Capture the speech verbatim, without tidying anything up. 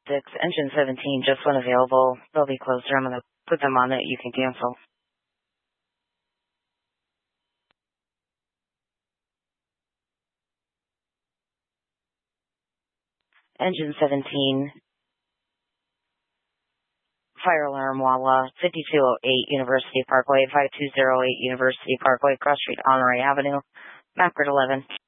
six, engine seventeen just went available. They'll be closer. I'm going to put them on it. You can cancel. Engine seventeen, fire alarm, Wawa, fifty-two oh eight University Parkway, five two zero eight University Parkway, Cross Street, Honore Avenue, map grid eleven.